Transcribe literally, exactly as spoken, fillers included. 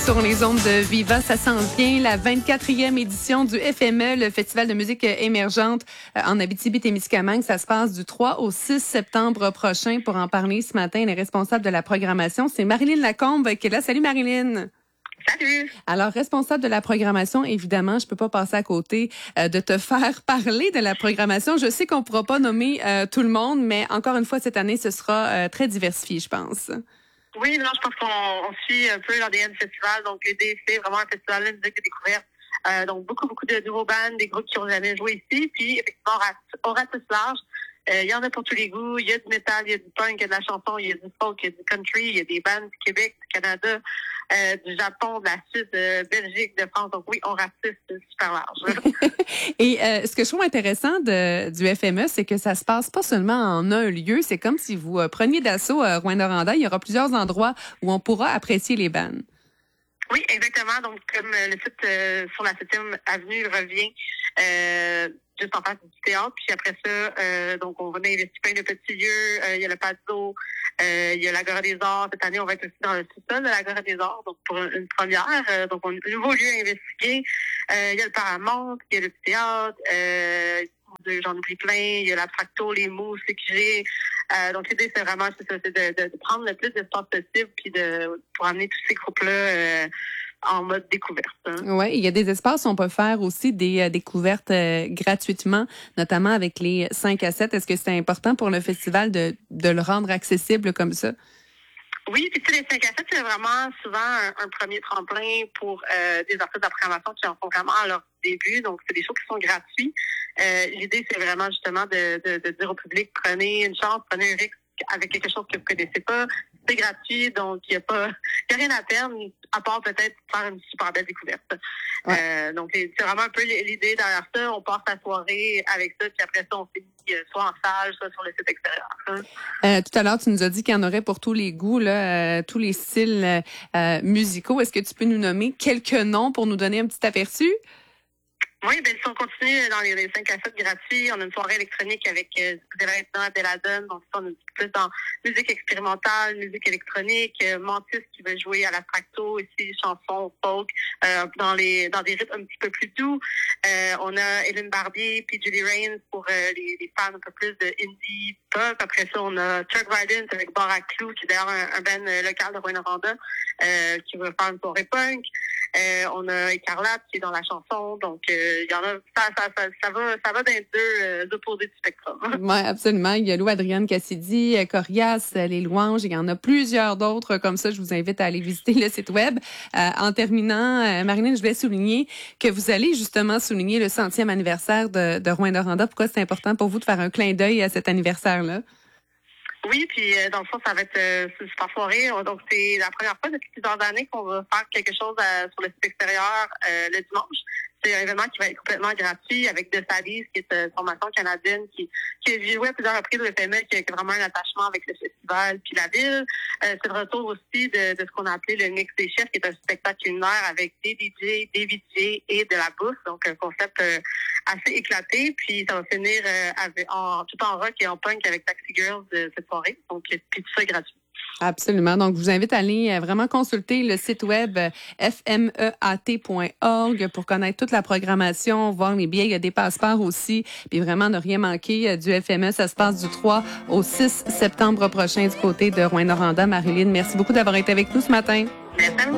sur les ondes de Viva. Ça s'en vient, la vingt-quatrième édition du F M E, le Festival de musique émergente en Abitibi-Témiscamingue. Ça se passe du trois au six septembre prochain. Pour en parler ce matin, les responsables de la programmation, c'est Marilyn Lacombe qui est là. Salut Marilyn. Salut! Alors, responsable de la programmation, évidemment, je peux pas passer à côté euh, de te faire parler de la programmation. Je sais qu'on pourra pas nommer euh, tout le monde, mais encore une fois, cette année, ce sera euh, très diversifié, je pense. Oui, non, je pense qu'on on suit un peu l'A D N Festival. Donc, l'idée, c'est vraiment un festival de musique de découverte. Euh, donc, beaucoup, beaucoup de nouveaux bands, des groupes qui n'ont jamais joué ici. Puis, effectivement, on ratisse large. Il euh, y en a pour tous les goûts. Il y a du métal, il y a du punk, il y a de la chanson, il y a du folk, il y a du country, il y a des bands du Québec, du Canada, euh, du Japon, de la Suisse, de Belgique, de France. Donc oui, on ratisse super large. Et euh, ce que je trouve intéressant de, du F M E, c'est que ça se passe pas seulement en un lieu. C'est comme si vous euh, preniez d'assaut à Rouyn-Noranda. Il y aura plusieurs endroits où on pourra apprécier les bands. Oui, exactement. Donc, comme euh, le site euh, sur la septième avenue revient euh, juste en face du théâtre. Puis après ça, euh, donc on va investir plein de petits lieux. Euh, il y a le patio, euh, il y a l'Agora des Arts. Cette année, on va être aussi dans le sous-sol de l'Agora des Arts, donc pour une, une première. Euh, donc, on a un nouveau lieu à investiguer. Euh, il y a le Paramount, il y a le théâtre. Euh, j'en oublie plein. Il y a la Fracto, les mousses, les Q G. Euh, donc, l'idée, c'est vraiment c'est ça, c'est de, de, de prendre le plus d'espace possible puis de pour amener tous ces groupes-là euh, en mode découverte. Hein. Oui, il y a des espaces où on peut faire aussi des euh, découvertes euh, gratuitement, notamment avec les cinq à sept. Est-ce que c'est important pour le festival de, de le rendre accessible comme ça? Oui, puis tu sais, les cinq à sept, c'est vraiment souvent un, un premier tremplin pour euh, des artistes de programmation qui en font vraiment à leur début. Donc, c'est des shows qui sont gratuits. Euh, l'idée, c'est vraiment justement de, de, de dire au public, prenez une chance, prenez un risque avec quelque chose que vous connaissez pas. C'est gratuit, donc il n'y a pas, y a rien à perdre, à part peut-être faire une super belle découverte. Ouais. Euh, donc, c'est vraiment un peu l'idée derrière ça. On passe la soirée avec ça, puis après ça, on finit soit en salle, soit sur le site extérieur. Hein. Euh, tout à l'heure, tu nous as dit qu'il y en aurait pour tous les goûts, là, euh, tous les styles euh, musicaux. Est-ce que tu peux nous nommer quelques noms pour nous donner un petit aperçu? Oui, bien, si on continue dans les, les cinq à sept gratuits, on a une soirée électronique avec euh, des vêtements de la donne. Donc, on est plus dans musique expérimentale, musique électronique. Euh, Mantis qui veut jouer à la Fracto, ici, chansons, folk, euh, dans les dans des rythmes un petit peu plus doux. Euh, on a Hélène Barbier puis Julie Rains pour euh, les, les fans un peu plus de indie pop. Après ça, on a Chuck Ridens avec Bar à Clou, qui est d'ailleurs un, un band local de Rouyn-Noranda, euh, qui va faire une soirée punk. Euh, on a Écarlate qui est dans la chanson, donc il euh, y en a, ça, ça, ça, ça va, ça va dans les deux euh, opposés du spectre. Oui, absolument. Il y a Lou Adrienne Cassidy, Corias, Les Louanges, il y en a plusieurs d'autres comme ça. Je vous invite à aller visiter le site web. Euh, en terminant, euh, Marilyn, je voulais souligner que vous allez justement souligner le centième anniversaire de, de Rouyn-Noranda. Pourquoi c'est important pour vous de faire un clin d'œil à cet anniversaire-là? Oui, puis euh, dans le fond, ça va être euh, une super soirée. Donc, c'est la première fois depuis plusieurs années qu'on va faire quelque chose euh, sur le site extérieur euh, le dimanche. C'est un événement qui va être complètement gratuit avec De Salis, qui est une formation canadienne qui, qui a joué à plusieurs reprises au F M E, qui a vraiment un attachement avec le festival puis la ville. Euh, c'est le retour aussi de, de ce qu'on a appelé le Mix des chefs, qui est un spectacle culinaire avec des D J, des V J et de la bouffe. Donc, un concept euh, assez éclaté. Puis, ça va finir euh, avec, en, tout en rock et en punk avec Taxi Girls de cette soirée. Donc, puis tout ça est gratuit. Absolument. Donc, je vous invite à aller vraiment consulter le site web f m e a t point org pour connaître toute la programmation, voir les billets. Il y a des passeports aussi. Puis vraiment, ne rien manquer du F M E. Ça se passe du trois au six septembre prochain du côté de Rouyn-Noranda. Marilyn, merci beaucoup d'avoir été avec nous ce matin. Merci.